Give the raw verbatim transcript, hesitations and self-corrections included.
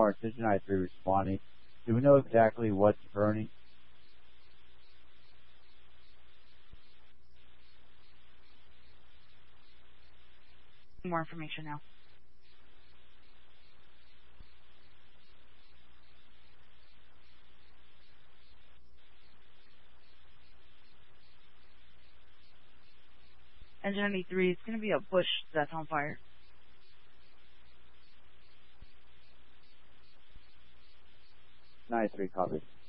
Mars, Engine ninety-three responding. Do we know exactly what's burning? More information now. Engine ninety-three, it's going to be a bush that's on fire. ninety-three, copy.